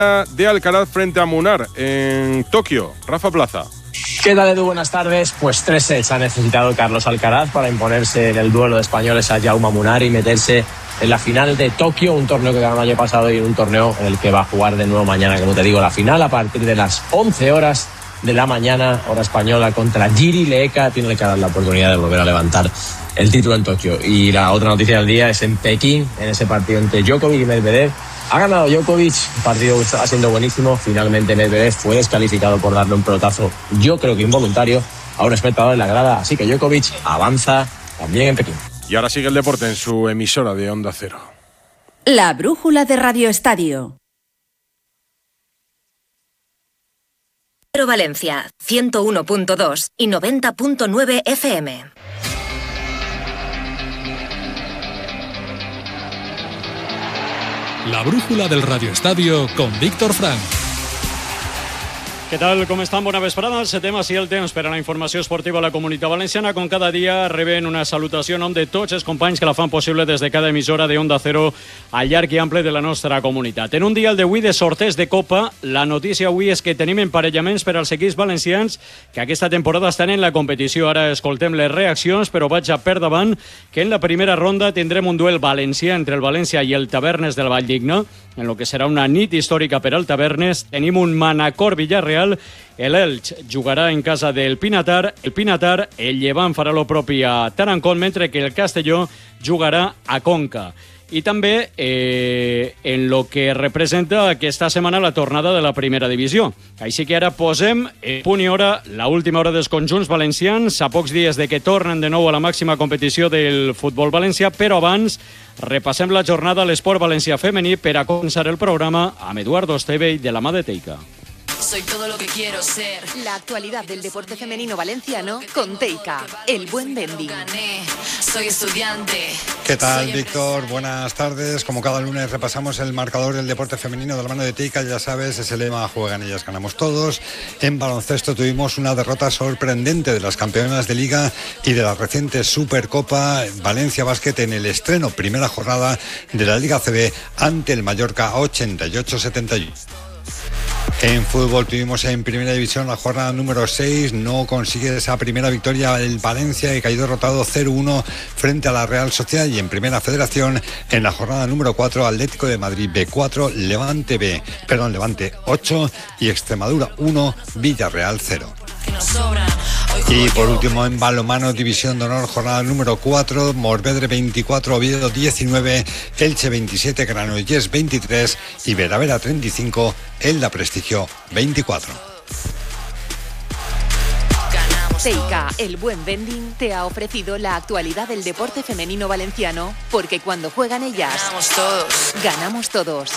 de Alcaraz frente a Munar en Tokio. Rafa Plaza. ¿Qué tal, Edu? Buenas tardes. Pues 3 sets ha necesitado Carlos Alcaraz para imponerse en el duelo de españoles a Jaume Munar y meterse en la final de Tokio, un torneo que ganó el año pasado y un torneo en el que va a jugar de nuevo mañana, como te digo, la final a partir de las 11 horas de la mañana, hora española, contra Jiri Leeka. Tiene que dar la oportunidad de volver a levantar el título en Tokio. Y la otra noticia del día es en Pekín, en ese partido entre Djokovic y Medvedev. Ha ganado Djokovic, el partido está siendo buenísimo. Finalmente Medvedev fue descalificado por darle un pelotazo, yo creo que involuntario, a un espectador en la grada. Así que Djokovic avanza también en Pekín. Y ahora sigue el deporte en su emisora de Onda Cero. La brújula de Radio Estadio. Valencia, 101.2 y 90.9 FM. La brújula del Radio Estadio con Víctor Frank. Què tal, com estan? Bona vesprada. Encetem així el temps per a la informació esportiva a la Comunitat Valenciana. Com cada dia reben una salutació en nom de tots els companys que la fan possible des de cada emissora de Onda Cero al llarg i ample de la nostra comunitat. En un dia el d'avui de sorteig de Copa, la notícia avui és que tenim emparellaments per als equips valencians que aquesta temporada estan en la competició. Ara escoltem les reaccions, però vaig a per davant que en la primera ronda tindrem un duel valencià entre el València i el Tavernes del Valldigna, en lo que serà una nit històrica per al Tavernes. Tenim un Manacor-Villarreal. El Elx jugarà en casa del Pinatar. El Llevant farà lo propi a Tarancón, mentre que el Castelló jugarà a Conca. I també en lo que representa aquesta setmana la tornada de la primera divisió. Així que ara posem punt i hora, la última hora dels conjunts valencians, a pocs dies de que tornen de nou a la màxima competició del futbol valencià, però abans repassem la jornada a l'esport valencià femení per a començar el programa amb Eduardo Esteve de la mà de Teica. Soy todo lo que quiero ser. La actualidad del deporte femenino valenciano con Teica, el buen vending. Soy estudiante. ¿Qué tal, Víctor? Buenas tardes. Como cada lunes repasamos el marcador del deporte femenino de la mano de Teica. Ya sabes, ese lema, juegan ellas, ganamos todos. En baloncesto tuvimos una derrota sorprendente de las campeonas de Liga y de la reciente Supercopa Valencia Basket en el estreno, primera jornada de la Liga CB ante el Mallorca 88-71. En fútbol tuvimos en primera división la jornada número 6, no consigue esa primera victoria el Valencia, que cayó derrotado 0-1 frente a la Real Sociedad. Y en primera federación, en la jornada número 4, Atlético de Madrid B4, Levante 8 y Extremadura 1, Villarreal 0. Y por último en balonmano, división de honor, jornada número 4, Morvedre 24, Oviedo 19, Elche 27, Granollers 23 y Veravera 35, Elda Prestigio 24. Teica, el buen vending, te ha ofrecido la actualidad del deporte femenino valenciano, porque cuando juegan ellas, ganamos todos.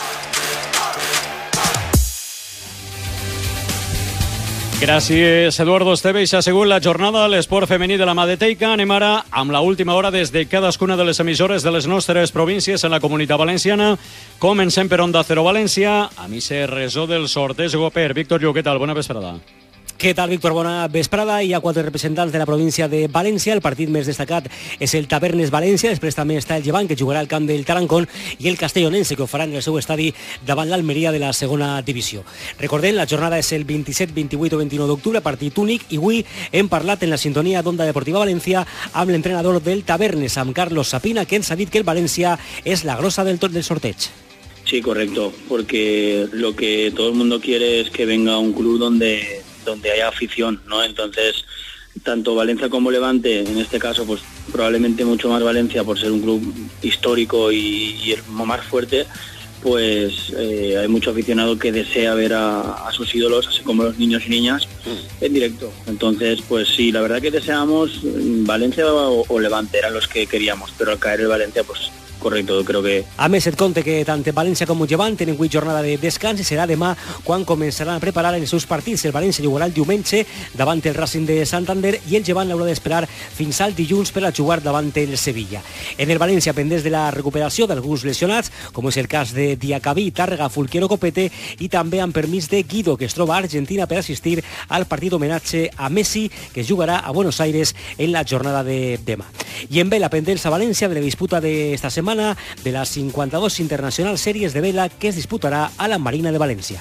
Gràcies, Eduardo Esteve. I s'ha segut la jornada a l'esport femení de la mà de Teica. Anem ara amb la última hora des de cadascuna de les emissores de les nostres províncies en la Comunitat Valenciana. Comencem per Onda Cero València, amb ese resó del sorteig Goper. Víctor Lluc, què tal? Bona vesprada. Què tal, Víctor? Bona vesprada. Hi ha 4 representants de la província de València. El partit més destacat és el Tavernes València. Després també està el Llevant, que jugarà al camp del Tarancón, i el Castellonense, que ho farà en el seu estadi davant l'Almeria de la segona divisió. Recordem, la jornada és el 27, 28 o 29 d'octubre, partit únic, i avui hem parlat en la sintonia d'Onda Deportiva València amb l'entrenador del Tavernes, amb Carlos Sapina, que ens ha dit que el València és la grossa del sorteig. Sí, correcto, porque lo que todo el mundo quiere es que venga un club donde haya afición, ¿no? Entonces, tanto Valencia como Levante, en este caso, pues probablemente mucho más Valencia por ser un club histórico y el más fuerte, pues hay mucho aficionado que desea ver a sus ídolos, así como los niños y niñas, en directo. Entonces, pues sí, la verdad que deseábamos Valencia o Levante, eran los que queríamos, pero al caer el Valencia, pues correcte, crec que... A més, et compte que tant València com Llevant tenen avui jornada de descans i serà demà quan començaran a preparar els seus partits. El València jugarà el diumenge davant el Racing de Santander i el Llevant l'haurà d'esperar fins al dilluns per a jugar davant el Sevilla. En el València, pendents de la recuperació d'alguns lesionats, com és el cas de Diacabí, Tàrrega, Fulquiero, Copete, i també amb permís de Guido, que es troba a Argentina per assistir al partit homenatge a Messi, que es jugarà a Buenos Aires en la jornada de demà. I en vela, pendents a València de la disputa d'esta setmana de las 52 Internacional Series de vela que es disputarà a la Marina de València.